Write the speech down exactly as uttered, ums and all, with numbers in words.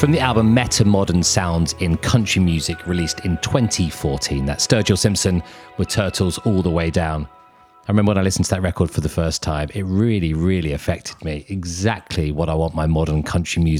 from the album Meta Modern Sounds in Country Music, released in twenty fourteen. That's Sturgill Simpson with Turtles All the Way Down. I remember when I listened to that record for the first time, it really, really affected me. Exactly what I want my modern country music